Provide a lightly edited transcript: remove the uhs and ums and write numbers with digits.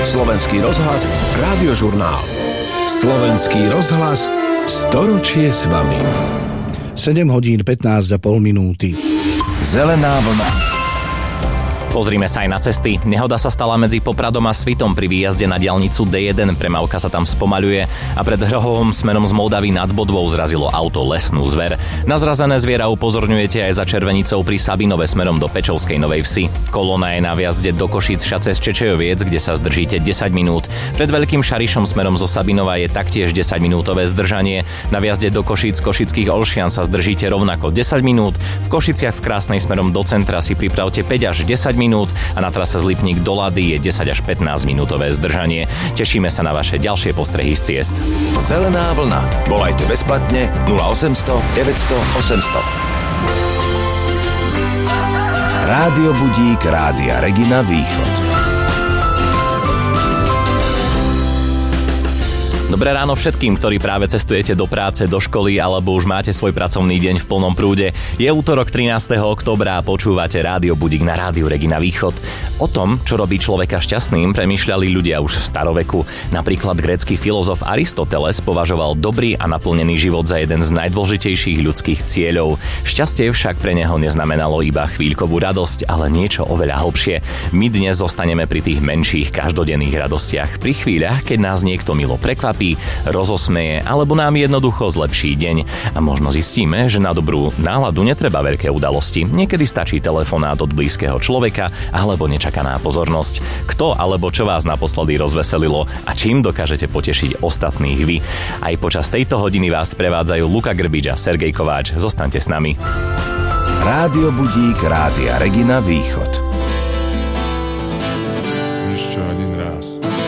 Slovenský rozhlas, Radiožurnál. Slovenský rozhlas, storočie s vami. 7 hodín 15,5 minúty. Zelená vlna. Pozrime sa aj na cesty. Nehoda sa stala medzi Popradom a Svitom pri výjazde na diaľnicu D1. Premávka sa tam spomaľuje a pred Hrohovom smerom z Moldavy nad Bodvou zrazilo auto lesnú zver. Na zrazené zviera upozorňujete aj za Červenicou pri Sabinove smerom do Pečovskej Novej Vsi. Kolóna je na vjazde do Košíc cez Čečejoviec, kde sa zdržíte 10 minút. Pred Veľkým Šarišom smerom zo Sabinova je taktiež 10-minútové zdržanie. Na vjazde do Košíc Košických Olšian sa zdržíte rovnako 10 minút. V Košiciach v Krásnej smerom do centra si pripravte 5 až 10 minút a na trase z Lipník do Lady je 10 až 15 minútové zdržanie. Tešíme sa na vaše ďalšie postrehy z ciest. Zelená vlna. Volajte bezplatne 0800 900 800. Rádio Budík Rádia Regina Východ. Dobré ráno všetkým, ktorí práve cestujete do práce, do školy alebo už máte svoj pracovný deň v plnom prúde. Je útorok 13. októbra a počúvate Rádio Budík na Rádiu Regina Východ. O tom, čo robí človeka šťastným, premýšľali ľudia už v staroveku. Napríklad grécky filozof Aristoteles považoval dobrý a naplnený život za jeden z najdôležitejších ľudských cieľov. Šťastie však pre neho neznamenalo iba chvíľkovú radosť, ale niečo oveľa hlbšie. My dnes zostaneme pri tých menších každodenných radostiach, pri chvíľach, keď nás niekto milo prekvapí, rozosmeje alebo nám jednoducho zlepší deň. A možno zistíme, že na dobrú náladu netreba veľké udalosti. Niekedy stačí telefonát od blízkeho človeka alebo nečakaná pozornosť. Kto alebo čo vás naposledy rozveselilo a čím dokážete potešiť ostatných vy? Aj počas tejto hodiny vás prevádzajú Luka Grbič a Sergej Kováč. Zostaňte s nami. Rádio Budík Rádia Regina Východ. Ešte jeden raz.